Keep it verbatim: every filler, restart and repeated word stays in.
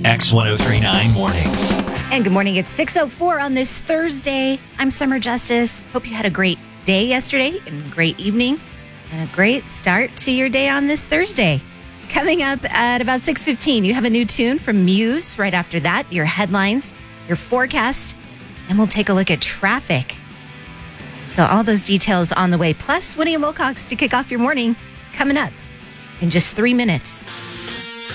X ten thirty-nine Mornings. And good morning. It's six oh four on this Thursday. I'm Summer Justice. Hope you had a great day yesterday and a great evening and a great start to your day on this Thursday. Coming up at about six fifteen, you have a new tune from Muse. Right after that, your headlines, your forecast, and we'll take a look at traffic. So all those details on the way. Plus, Woody and Wilcox to kick off your morning coming up in just three minutes.